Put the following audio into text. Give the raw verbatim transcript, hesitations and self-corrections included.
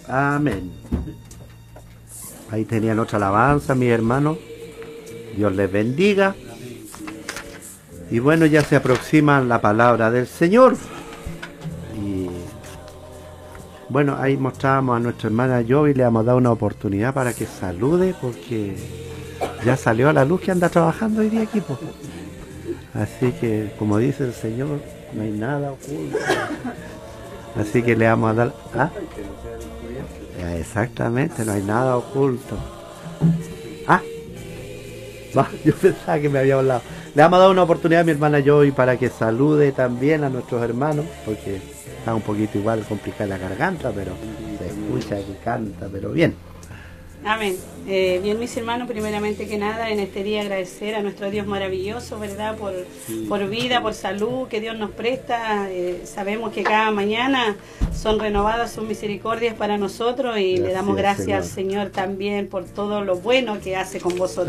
Amén. Ahí tenían otra alabanza, mis hermanos. Dios les bendiga. Y bueno, ya se aproxima la palabra del Señor. Y bueno, ahí mostrábamos a nuestra hermana Jovi, le hemos dado una oportunidad para que salude, porque ya salió a la luz que anda trabajando hoy día aquí, pues. Así que, como dice el Señor, no hay nada oculto. Así que le vamos a dar... ¿Ah? Exactamente, no hay nada oculto. Ah, va, yo pensaba que me había hablado. Le vamos a dar una oportunidad a mi hermana Joy para que salude también a nuestros hermanos, porque está un poquito igual complicada la garganta, pero se escucha que canta, pero bien. Amén. Eh, bien, mis hermanos, primeramente que nada, en este día agradecer a nuestro Dios maravilloso, ¿verdad? Por, por vida, por salud que Dios nos presta. Eh, sabemos que cada mañana son renovadas sus misericordias para nosotros y gracias, le damos gracias Señor. al Señor también por todo lo bueno que hace con vosotros.